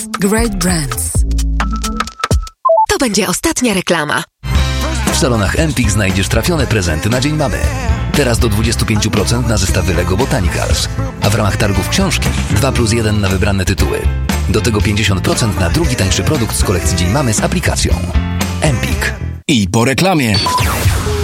Great brands. To będzie ostatnia reklama. W salonach Empik znajdziesz trafione prezenty na Dzień Mamy. Teraz do 25% na zestawy Lego Botanicals. A w ramach targów książki 2+1 na wybrane tytuły. Do tego 50% na drugi tańszy produkt z kolekcji Dzień Mamy z aplikacją. Empik. I po reklamie.